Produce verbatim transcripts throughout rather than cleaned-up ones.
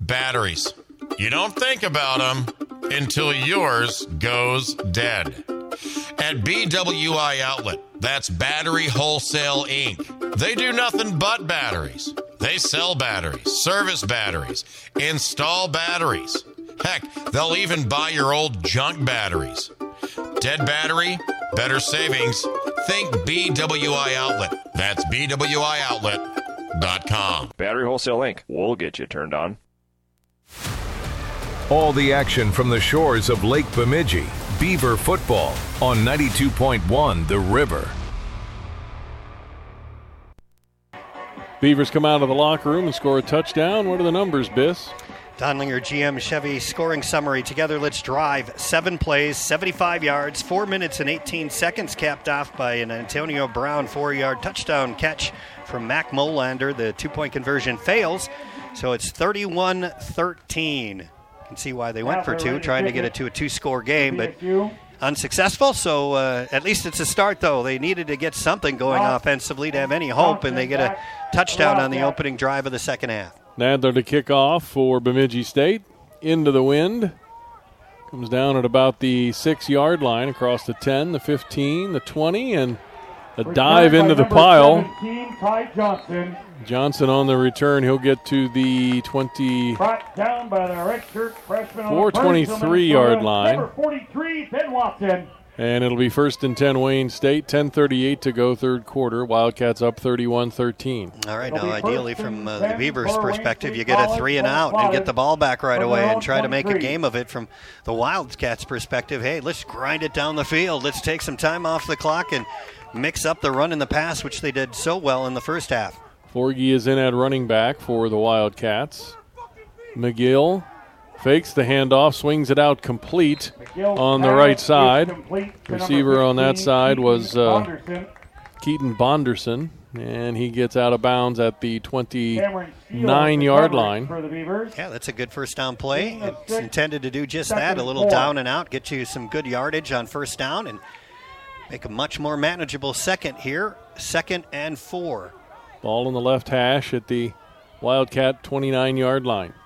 Batteries. You don't think about them until yours goes dead. At B W I Outlet, that's Battery Wholesale Incorporated. They do nothing but batteries. They sell batteries, service batteries, install batteries. Heck, they'll even buy your old junk batteries. Dead battery, better savings. Think B W I Outlet. That's B W I outlet dot com. Battery Wholesale Incorporated. We'll get you turned on. All the action from the shores of Lake Bemidji. Beaver football on ninety-two point one The River. Beavers come out of the locker room and score a touchdown. What are the numbers, Biss? Donlinger G M Chevy scoring summary. Together, let's drive. Seven plays, seventy-five yards, four minutes and eighteen seconds, capped off by an Antonio Brown four-yard touchdown catch from Mac Molander. The two-point conversion fails, so it's thirty-one thirteen. You can see why they went for two, trying to get it to a two-score game, but unsuccessful. So uh, at least it's a start, though. They needed to get something going offensively to have any hope, and they get a touchdown on the opening drive of the second half. Nadler to kick off for Bemidji State. Into the wind. Comes down at about the six-yard line across the ten, the fifteen, the twenty, and a dive into the pile. Ty Johnson. Johnson on the return. He'll get to the twenty. Brought down by the redshirt freshman four twenty-three-yard line. Number forty-three, Ben Watson. And it'll be first and ten, Wayne State. ten thirty-eight to go, third quarter. Wildcats up thirty-one thirteen. All right, now ideally from uh, the Beavers' perspective, you get a three and out and get the ball back right away and try to make a game of it. From the Wildcats' perspective, hey, let's grind it down the field. Let's take some time off the clock and mix up the run and the pass, which they did so well in the first half. Forgy is in at running back for the Wildcats. McGill fakes the handoff, swings it out complete on the right side. Receiver on that side was uh, Keaton Bonderson, and he gets out of bounds at the twenty-nine-yard line. Yeah, that's a good first down play. It's intended to do just that, a little down and out, get you some good yardage on first down, and make a much more manageable second here, second and four. Ball in the left hash at the Wildcat twenty-nine-yard line.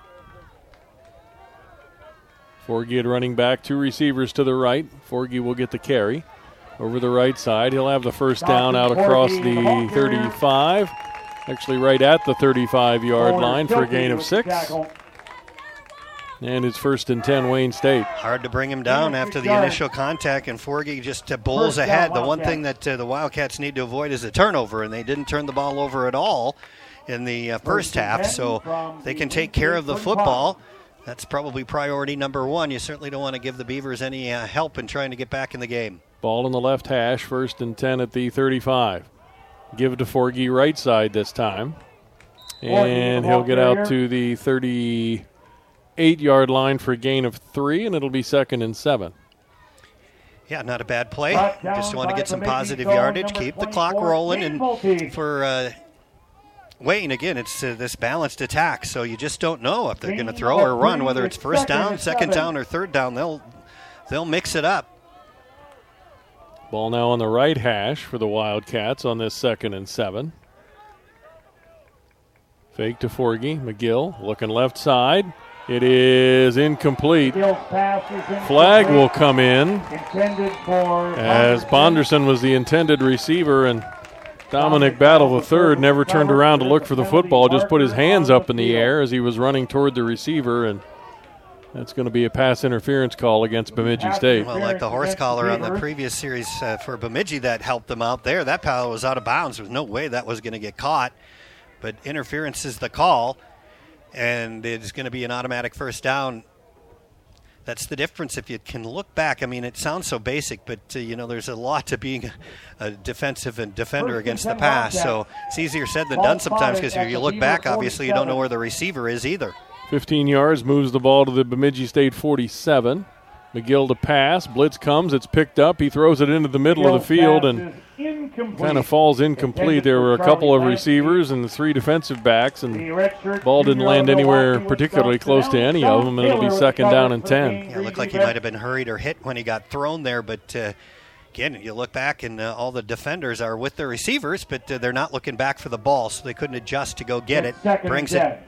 Forgy at running back, two receivers to the right. Forgy will get the carry over the right side. He'll have the first down out across the thirty-five. Actually right at the thirty-five-yard line for a gain of six. And it's first and ten, Wayne State. Hard to bring him down after the initial contact, and Forgy just uh, bowls ahead. The one thing that uh, the Wildcats need to avoid is a turnover, and they didn't turn the ball over at all in the uh, first half, so they can take care of the football. That's probably priority number one. You certainly don't want to give the Beavers any uh, help in trying to get back in the game. Ball in the left hash, first and ten at the thirty-five. Give it to Forgy right side this time. And he'll get out to the thirty-eight-yard line for a gain of three, and it'll be second and seven. Yeah, not a bad play. Just want to get some positive yardage, keep the clock rolling, and for uh, Wayne, again, it's uh, this balanced attack, so you just don't know if they're going to throw or run, whether it's first down, second down, or third down. They'll they'll mix it up. Ball now on the right hash for the Wildcats on this second and seven. Fake to Forgy. McGill looking left side. It is incomplete. Flag will come in as Bonderson was the intended receiver, and Dominic Battle the third never turned around to look for the football, just put his hands up in the air as he was running toward the receiver, and that's going to be a pass interference call against Bemidji State. Well, like the horse collar on the previous series uh, for Bemidji that helped them out there, that paddle was out of bounds. There was no way that was going to get caught, but interference is the call, and it's going to be an automatic first down. That's the difference. If you can look back, I mean, it sounds so basic, but, uh, you know, there's a lot to being a defensive and defender against the pass. So it's easier said than done sometimes, because if you look back, obviously you don't know where the receiver is either. fifteen yards, moves the ball to the Bemidji State forty-seven. McGill to pass. Blitz comes. It's picked up. He throws it into the middle of the field and kind of falls incomplete. There were a couple of receivers and the three defensive backs, and the ball didn't land anywhere particularly close to any of them, and it'll be second down and ten. Yeah, it looked like he might have been hurried or hit when he got thrown there, but uh, again, you look back and uh, all the defenders are with the receivers, but uh, they're not looking back for the ball, so they couldn't adjust to go get it. Brings it